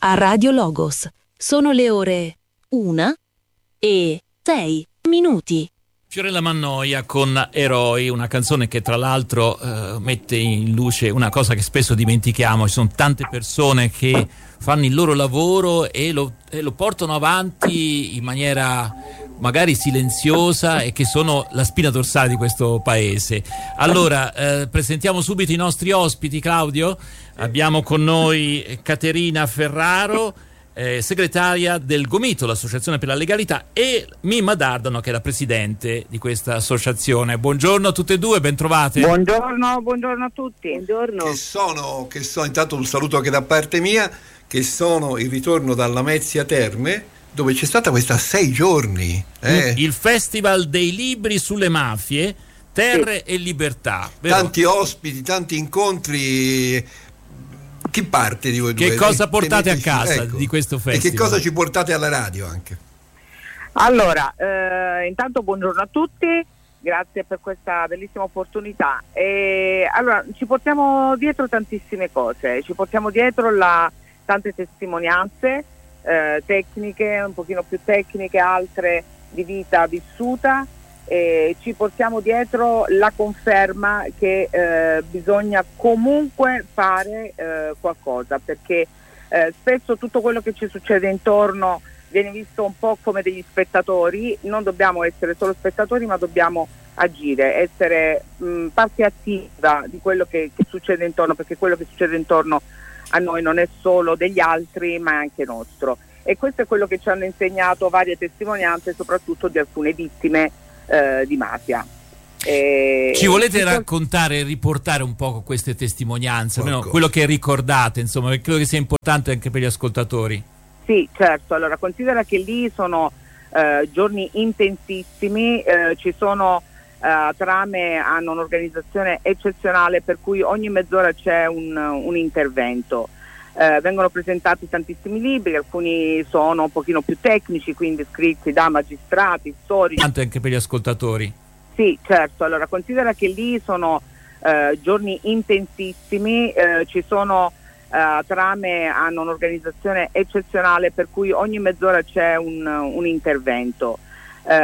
a Radio Logos. Sono le ore 1:06. Fiorella Mannoia con Eroi, una canzone che tra l'altro mette in luce una cosa che spesso dimentichiamo. Ci sono tante persone che fanno il loro lavoro e lo portano avanti in maniera magari silenziosa e che sono la spina dorsale di questo paese. Allora, presentiamo subito i nostri ospiti, Claudio. Abbiamo con noi Caterina Ferraro, segretaria del Gomito, l'Associazione per la Legalità, e Mimma Dardano, che è la presidente di questa associazione. Buongiorno a tutte e due, ben trovate. Buongiorno a tutti. Buongiorno. Che sono intanto un saluto anche da parte mia, che sono in ritorno dalla Lamezia Terme, dove c'è stata questa 6 giorni. Il Festival dei Libri sulle Mafie, Terre e Libertà. Vero? Tanti ospiti, tanti incontri. Chi parte di voi due? Che cosa portate a casa ecco, di questo festival? E che cosa ci portate alla radio anche? Allora, intanto buongiorno a tutti, grazie per questa bellissima opportunità. Allora, ci portiamo dietro tantissime cose, ci portiamo dietro tante testimonianze tecniche, un pochino più tecniche, altre di vita vissuta. Ci portiamo dietro la conferma che bisogna comunque fare qualcosa, perché spesso tutto quello che ci succede intorno viene visto un po' come degli spettatori. Non dobbiamo essere solo spettatori, ma dobbiamo agire, essere parte attiva di quello che succede intorno, perché quello che succede intorno a noi non è solo degli altri, ma è anche nostro. E questo è quello che ci hanno insegnato varie testimonianze, soprattutto di alcune vittime di mafia. Ci volete raccontare e riportare un po' queste testimonianze, almeno quello che ricordate, insomma, perché credo che sia importante anche per gli ascoltatori. Sì, certo. Allora, considera che lì sono giorni intensissimi, ci sono trame, hanno un'organizzazione eccezionale, per cui ogni mezz'ora c'è un intervento. Vengono presentati tantissimi libri, alcuni sono un pochino più tecnici, quindi scritti da magistrati, storici. Anche per gli ascoltatori. Sì, certo. Allora, considera che lì sono giorni intensissimi, ci sono trame, hanno un'organizzazione eccezionale, per cui ogni mezz'ora c'è un intervento.